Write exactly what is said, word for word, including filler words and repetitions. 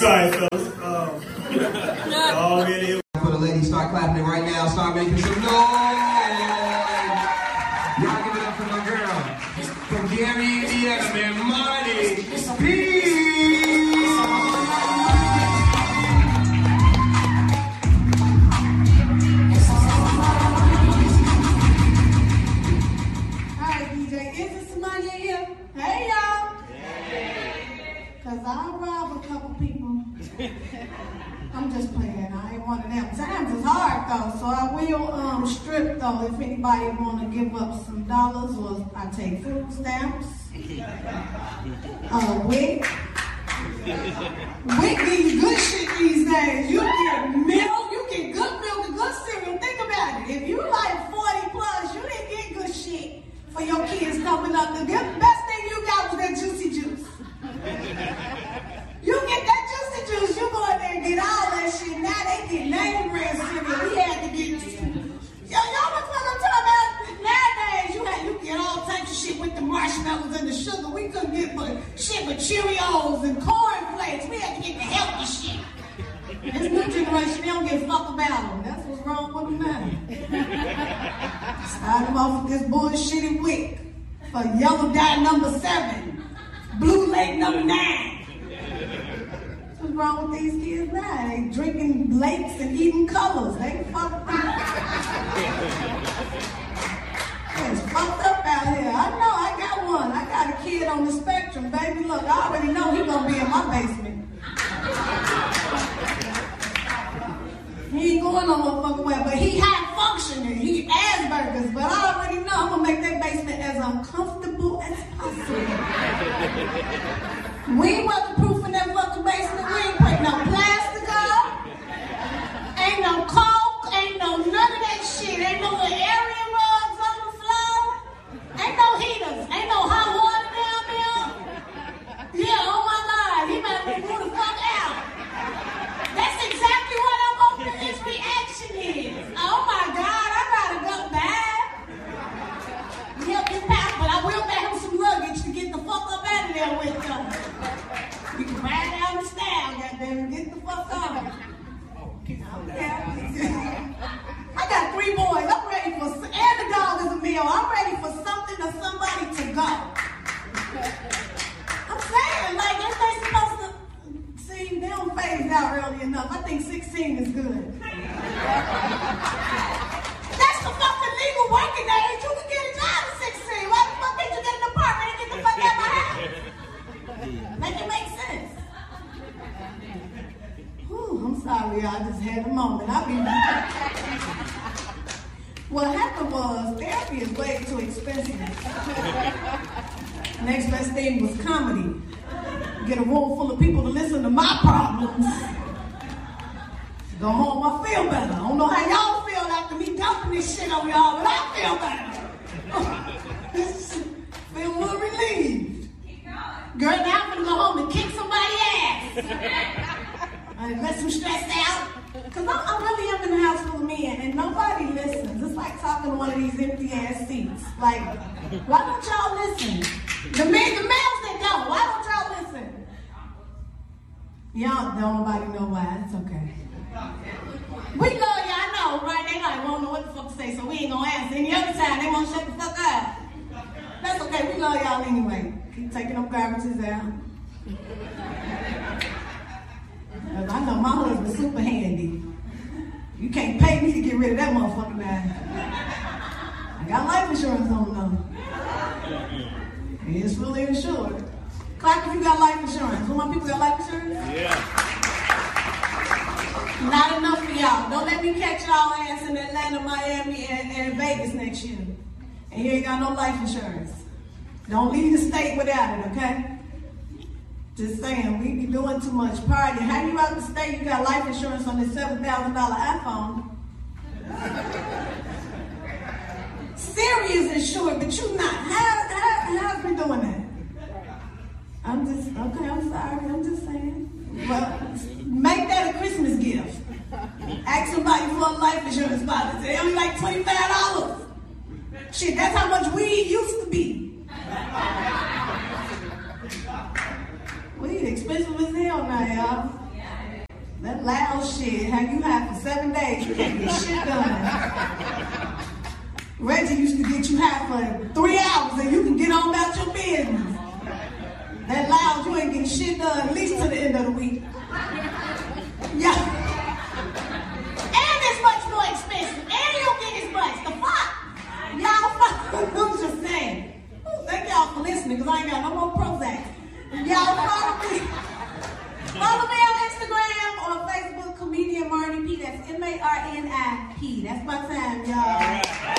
Sorry, fellas. Um, oh, really? For the ladies, start clapping it right now. Start making some noise. Y'all give it up for my girl. From Gary, Indiana, man, Marty P. Hey y'all! Cause I'll rob a couple people. I'm just playing. I ain't one of them. Times is hard though, so I will um strip though if anybody wanna give up some dollars, or I take food stamps. Uh, WIC. WIC needs good shit these days. You get milk, you get good milk and good cereal. Think about it. If you like forty plus, you didn't get good shit for your kids coming up. The best thing you got was that juicy juice. You get that juicy juice, you go in there and get all that shit. Now they get name brand cereal. We had to get, yo, y'all know what I'm talking about? Nowadays, you had, you get all types of shit with the marshmallows and the sugar. We couldn't get but shit with Cheerios and cornflakes. We had to get the healthy shit. This new generation, they don't give a fuck about them. That's what's wrong with them now. Start them off with this bullshitty WIC for yellow dye number seven, blue lake number nine. What's wrong with these kids now? They drinking lakes and eating colors. They fucked up. It's fucked up out here. I know, I got one. I got a kid on the spectrum, baby. Look, I already know he's gonna be in my basement. He ain't going no motherfucking way, but he high functioning. He Asperger's, but I already know I'm gonna make that basement as uncomfortable as possible. We ain't weatherproofing that fucking basement. We ain't putting no plastic up. Ain't no coke. Ain't no none of that shit. Ain't no little area rugs on the floor. Ain't no heaters. Ain't no hot water down there. Yeah, oh my God, he might be move the fuck out. That's exactly what I'm hoping his reaction is. Oh my God, I gotta go back. He'll get back, but I will back him some luggage to get the fuck up out of there with them. You can ride down the style, goddamn, get the fuck out. I got three boys. I'm ready for, and the dog is a meal. I'm ready for something or somebody to go. I'm saying, like, ain't they supposed to? See, they don't phase out early enough. I think sixteen is good. That's the fucking legal working age. You can get a job at sixteen. Why the fuck did you get an apartment and get the fuck out of my house? Make it make sense. Whew, I'm sorry, y'all. I just had a moment. I mean, what happened was therapy is way too expensive. Next best thing was comedy. Get a room full of people to listen to my problems. Go home, I feel better. I don't know how y'all feel after me dumping this shit on y'all, but I feel better. Feel more relieved. Girl, now I'm gonna go home and kick somebody's ass. And let some stress out. Cause I'm, I really am in the house full of men and nobody listens. It's like talking to one of these empty ass seats. Like, why don't y'all listen? The men, the males that don't, why don't y'all listen? Y'all don't nobody know why, it's okay. We love y'all know, right? They like won't know what the fuck to say, so we ain't gonna answer. Any other time they won't shut the fuck up. That's okay, we love y'all anyway. Keep taking them garbages out. I know my husband's super handy. You can't pay me to get rid of that motherfucker now. I got life insurance on them. It's fully insured. Clap if you got life insurance. Who my people got life insurance? Yeah. Not enough for y'all. Don't let me catch y'all ass in Atlanta, Miami, and, and Vegas next year. And you ain't got no life insurance. Don't leave the state without it, okay? Just saying, we be doing too much partying. How you out the state, you got life insurance on this seven thousand dollar iPhone. Siri is insured, but you not. How, how, how's we doing that? I'm just, okay, I'm sorry, I'm just saying. Well, make that a Christmas gift. Ask somebody for a life insurance policy. They only like twenty-five dollars. Shit, that's how much weed used to be. Weed expensive as hell now, y'all. That loud shit, have you high for seven days, you can't get shit done. Reggie used to get you high for three hours and you can get on about your business. That loud, you ain't getting shit done at least to the end of the week. Yeah. And it's much more expensive. And you don't get as much. The fuck? Y'all fuck. I'm just saying. Thank y'all for listening because I ain't got no more Prozac. Y'all follow me. Follow me on Instagram or Facebook, Comedian Marnie P. That's M A R N I P. That's my time, y'all.